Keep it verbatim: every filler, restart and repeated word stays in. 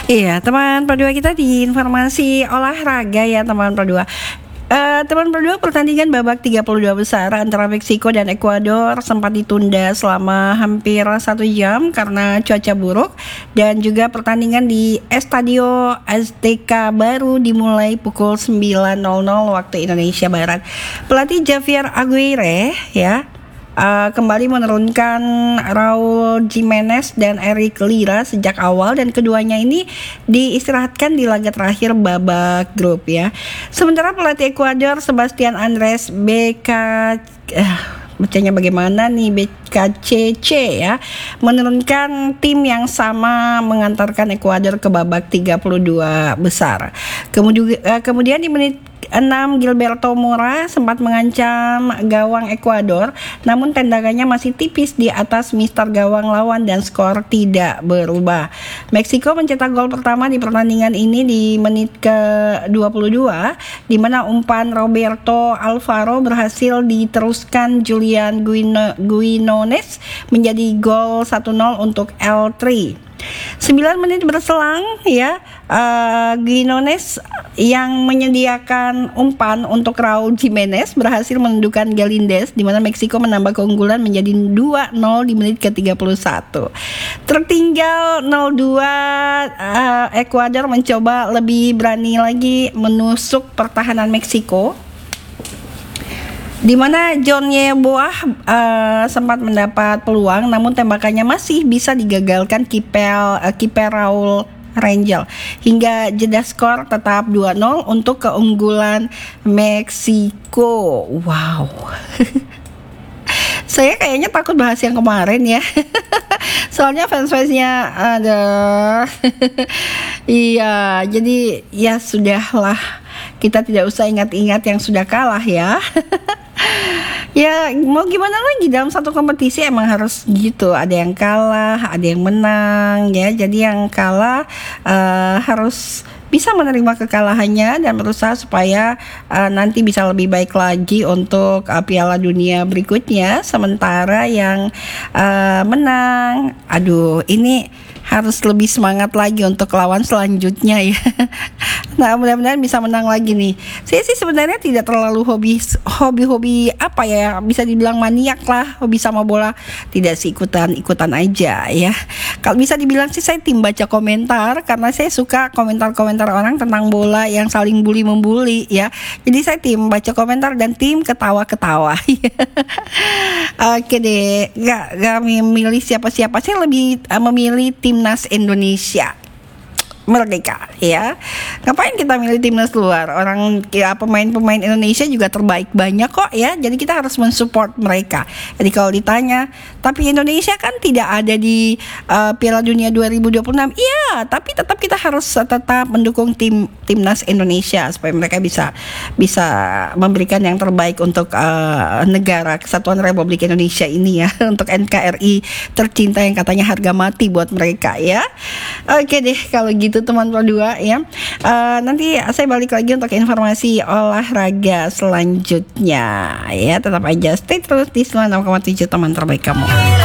Iya, teman Pro dua kita di informasi olahraga ya teman Pro dua. Uh, teman Pro dua, pertandingan babak tiga puluh dua besar antara Meksiko dan Ekuador sempat ditunda selama hampir satu jam karena cuaca buruk, dan juga pertandingan di Estadio Azteca baru dimulai pukul sembilan waktu Indonesia Barat. Pelatih Javier Aguirre ya Uh, kembali menurunkan Raul Jimenez dan Eric Lira sejak awal, dan keduanya ini diistirahatkan di laga terakhir babak grup ya. Sementara pelatih Ekuador Sebastian Andres B K uh, bacanya bagaimana nih B K C C ya, menurunkan tim yang sama mengantarkan Ekuador ke babak tiga puluh dua besar. Kemudian, uh, kemudian di menit enam Gilberto Mora sempat mengancam gawang Ekuador, namun tendangannya masih tipis di atas mister gawang lawan dan skor tidak berubah. Meksiko mencetak gol pertama di pertandingan ini di menit ke dua puluh dua, di mana umpan Roberto Alvaro berhasil diteruskan Julian Guino, Guinones menjadi gol satu nol untuk L tiga. sembilan menit berselang ya, uh, Guinones yang menyediakan umpan untuk Raul Jimenez berhasil menundukkan Galindez, di mana Meksiko menambah keunggulan menjadi dua nol di menit ke tiga puluh satu. Tertinggal nol dua, uh, Ekuador mencoba lebih berani lagi menusuk pertahanan Meksiko, di mana John Yeboah uh, sempat mendapat peluang, namun tembakannya masih bisa digagalkan kiper uh, kiper Raul Rangel, hingga jeda skor tetap dua nol untuk keunggulan Meksiko. Wow. Saya kayaknya takut bahas yang kemarin ya. Soalnya fans-fansnya ada. Iya, jadi ya sudahlah, kita tidak usah ingat-ingat yang sudah kalah ya. Ya mau gimana lagi, dalam satu kompetisi emang harus gitu, ada yang kalah, ada yang menang ya. Jadi yang kalah uh, harus bisa menerima kekalahannya dan berusaha supaya uh, nanti bisa lebih baik lagi untuk uh, Piala Dunia berikutnya. Sementara yang uh, menang, aduh ini harus lebih semangat lagi untuk lawan selanjutnya ya. Nah, mudah-mudahan bisa menang lagi nih. Saya sih sebenarnya tidak terlalu hobi hobi-hobi apa ya, bisa dibilang maniak lah hobi sama bola. Tidak sih, ikutan-ikutan aja ya. Kalau bisa dibilang sih saya tim baca komentar, karena saya suka komentar-komentar orang tentang bola yang saling bully membuli ya. Jadi saya tim baca komentar dan tim ketawa-ketawa. Oke deh, gak, gak memilih siapa-siapa. Saya lebih uh, memilih timnas Indonesia merdeka ya. Ngapain kita milih timnas luar? Orang ya, pemain-pemain Indonesia juga terbaik banyak kok ya. Jadi kita harus mensupport mereka. Jadi kalau ditanya, tapi Indonesia kan tidak ada di uh, Piala Dunia dua ribu dua puluh enam. Iya, tapi tetap kita harus tetap mendukung tim timnas Indonesia supaya mereka bisa bisa memberikan yang terbaik untuk uh, negara Kesatuan Republik Indonesia ini ya, untuk N K R I tercinta yang katanya harga mati buat mereka ya. Oke deh kalau gitu teman Pro dua ya. Uh, nanti saya balik lagi untuk informasi olahraga selanjutnya ya. Tetap aja stay terus di sembilan puluh enam koma tujuh teman terbaik kamu.